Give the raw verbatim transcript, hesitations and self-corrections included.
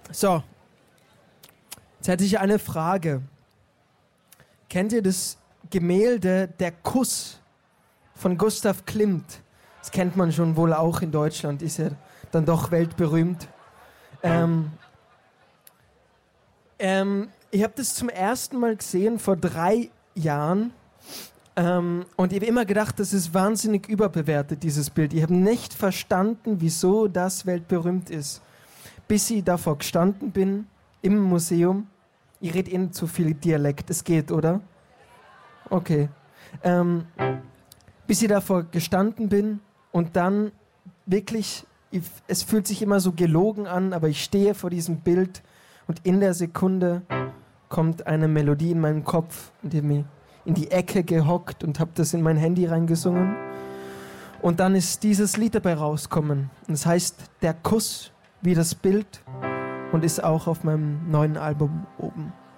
So, jetzt hätte ich eine Frage. Kennt ihr das Gemälde Der Kuss von Gustav Klimt? Das kennt man schon wohl auch in Deutschland, ist ja dann doch weltberühmt. Ähm, ähm, ich habe das zum ersten Mal gesehen vor drei Jahren ähm, und ich habe immer gedacht, das ist wahnsinnig überbewertet, dieses Bild. Ich habe nicht verstanden, wieso das weltberühmt ist, bis ich davor gestanden bin im Museum. Ich rede eh nicht zu viel Dialekt, es geht, oder? Okay. Ähm, bis ich davor gestanden bin und dann wirklich, ich, es fühlt sich immer so gelogen an, aber ich stehe vor diesem Bild und in der Sekunde kommt eine Melodie in meinen Kopf und ich habe mich in die Ecke gehockt und habe das in mein Handy reingesungen. Und dann ist dieses Lied dabei rausgekommen. Und es heißt Der Kuss wie das Bild und ist auch auf meinem neuen Album oben.